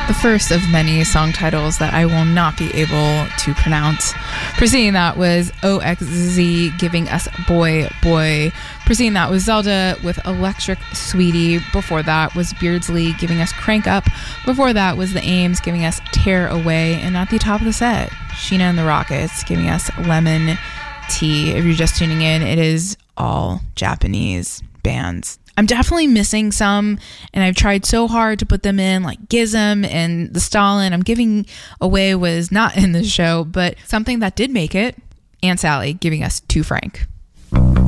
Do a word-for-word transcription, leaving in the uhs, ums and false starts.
the first of many song titles that I will not be able to pronounce. Preceding that was O X Z giving us Boy Boy. Preceding that was Zelda with Electric Sweetie. Before that was Beardsley giving us Crank Up. Before that was The Ames giving us Tear Away. And at the top of the set, Sheena and the Rockets giving us Lemon Tea. If you're just tuning in, it is all Japanese bands. I'm definitely missing some, and I've tried so hard to put them in, like Gizm and the Stalin I'm giving away was not in the show, but something that did make it, Aunt Sally giving us To Frank.